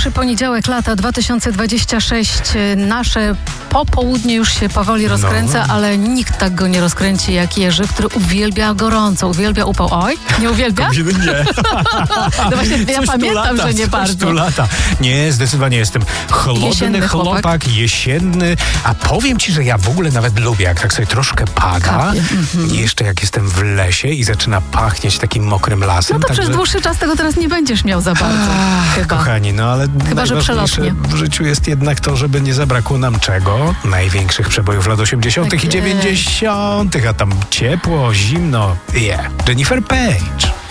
Pierwszy poniedziałek lata 2026. Nasze popołudnie już się powoli rozkręca, ale nikt tak go nie rozkręci jak Jerzy, który uwielbia gorąco, uwielbia upał. Oj, nie uwielbia? Nie. No właśnie, ja pamiętam, że nie bardzo. Nie, zdecydowanie jestem chłodny Jesienny chłopak, jesienny. A powiem ci, że ja w ogóle nawet lubię, jak tak sobie troszkę pada. I jeszcze jak jestem w lesie i zaczyna pachnieć takim mokrym lasem. No to przez dłuższy czas tego teraz nie będziesz miał za bardzo. Chyba. Kochani, no ale chyba, że przelotnie. w życiu jest jednak to, żeby nie zabrakło nam czego? Największych przebojów lat 80. Tak i 90. A tam ciepło, zimno. Jennifer Page.